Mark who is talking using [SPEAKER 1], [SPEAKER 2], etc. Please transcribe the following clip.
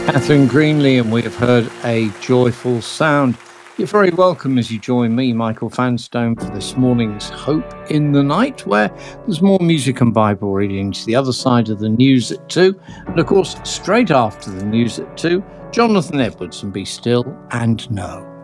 [SPEAKER 1] Catherine Greenlee, and we have heard A Joyful Sound. You're very welcome as you join me, Michael Fanstone, for this morning's Hope in the Night, where there's more music and Bible reading to the other side of the news at 2. And of course, straight after the news at 2, Jonathan Edwards and Be Still and Know.